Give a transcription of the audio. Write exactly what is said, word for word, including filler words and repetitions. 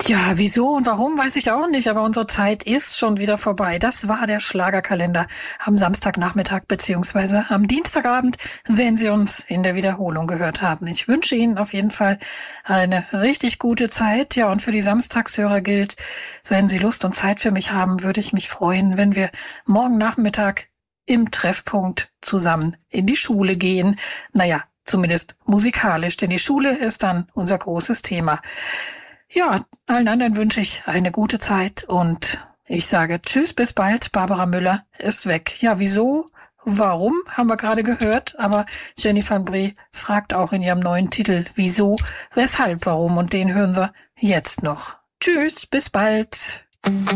Tja, wieso und warum, weiß ich auch nicht, aber unsere Zeit ist schon wieder vorbei. Das war der Schlagerkalender am Samstagnachmittag beziehungsweise am Dienstagabend, wenn Sie uns in der Wiederholung gehört haben. Ich wünsche Ihnen auf jeden Fall eine richtig gute Zeit. Ja, und für die Samstagshörer gilt, wenn Sie Lust und Zeit für mich haben, würde ich mich freuen, wenn wir morgen Nachmittag im Treffpunkt zusammen in die Schule gehen. Naja, zumindest musikalisch, denn die Schule ist dann unser großes Thema. Ja, allen anderen wünsche ich eine gute Zeit und ich sage tschüss, bis bald. Barbara Müller ist weg. Ja, wieso? Warum? Haben wir gerade gehört. Aber Jenny van Bree fragt auch in ihrem neuen Titel, wieso, weshalb, warum? Und den hören wir jetzt noch. Tschüss, bis bald.